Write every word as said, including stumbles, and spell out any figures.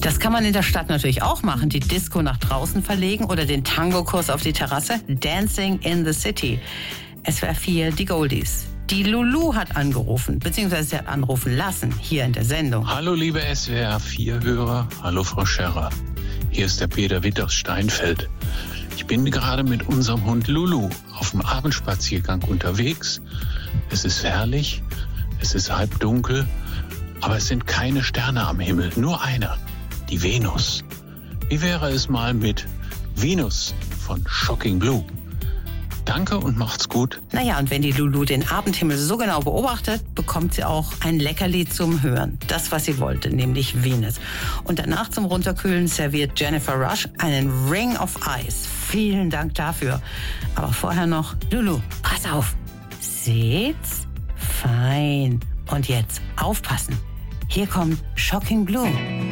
Das kann man in der Stadt natürlich auch machen, die Disco nach draußen verlegen oder den Tango-Kurs auf die Terrasse. Dancing in the City. S W R vier, die Goldies. Die Lulu hat angerufen, beziehungsweise sie hat anrufen lassen, hier in der Sendung. Hallo liebe S W R vier Hörer, hallo Frau Scherrer. Hier ist der Peter Witt aus Steinfeld. Ich bin gerade mit unserem Hund Lulu auf dem Abendspaziergang unterwegs. Es ist herrlich, es ist halb dunkel, aber es sind keine Sterne am Himmel, nur einer, die Venus. Wie wäre es mal mit Venus von Shocking Blue? Danke und macht's gut. Naja, und wenn die Lulu den Abendhimmel so genau beobachtet, bekommt sie auch ein Leckerli zum Hören. Das, was sie wollte, nämlich Venus. Und danach zum Runterkühlen serviert Jennifer Rush einen Ring of Ice. Vielen Dank dafür. Aber vorher noch, Lulu, pass auf. Seht's? Fein. Und jetzt aufpassen. Hier kommt Shocking Blue.